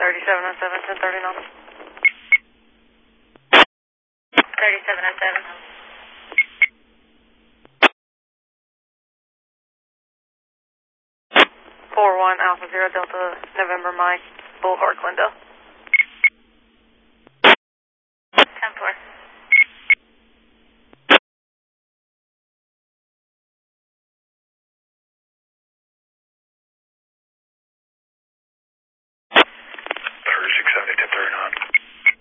3707, 1039. 3707. 41 Alpha Zero Delta November Mike Boulevard, Glendale.